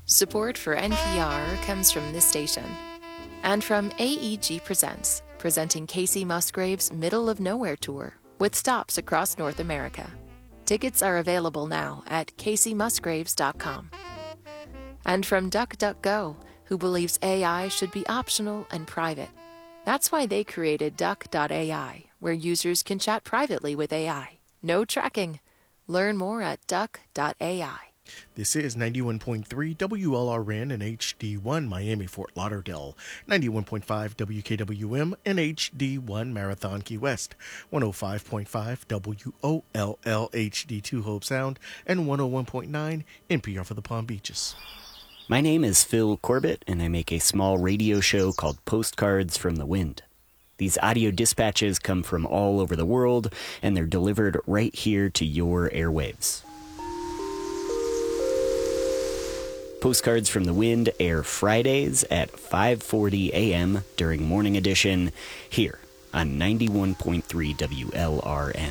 Support for NPR comes from this station and from AEG Presents, presenting Casey Musgrave's Middle of Nowhere Tour with stops across North America. Tickets are available now at caseymusgraves.com. And from DuckDuckGo, who believes AI should be optional and private. That's why they created Duck.ai, where users can chat privately with AI. No tracking. Learn more at Duck.ai. This is 91.3 WLRN and HD1 Miami Fort Lauderdale, 91.5 WKWM and HD1 Marathon Key West, 105.5 WOLL HD2 Hope Sound, and 101.9 NPR for the Palm Beaches. My name is Phil Corbett, and I make a small radio show called Postcards from the Wind. These audio dispatches come from all over the world, and they're delivered right here to your airwaves. Postcards from the Wind air Fridays at 5:40 a.m. during Morning Edition here on 91.3 WLRN.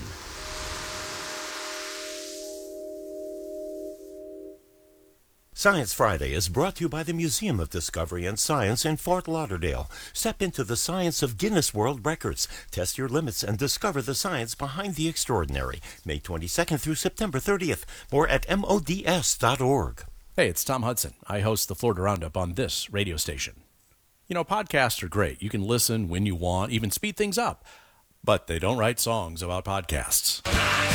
Science Friday is brought to you by the Museum of Discovery and Science in Fort Lauderdale. Step into the science of Guinness World Records. Test your limits and discover the science behind the extraordinary. May 22nd through September 30th. More at mods.org. Hey, it's Tom Hudson. I host the Florida Roundup on this radio station. You know, podcasts are great. You can listen when you want, even speed things up. But they don't write songs about podcasts.